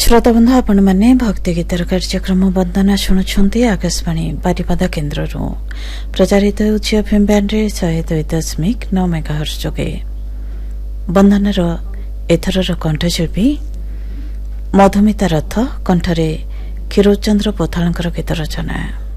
श्रोताबंधु आपण मैंने भक्ति गीतर कार्यक्रम वंदना शुणुंट आकाशवाणी बारिपदा केन्द्र प्रचारित होफएम बैंड 102.9 मेगाहर्ट्ज जोगे वंदनार एथरर कंठशिल्पी मधुमिता रथ कंठरे क्षीरोचंद्र पोथालंकर गीत रचना।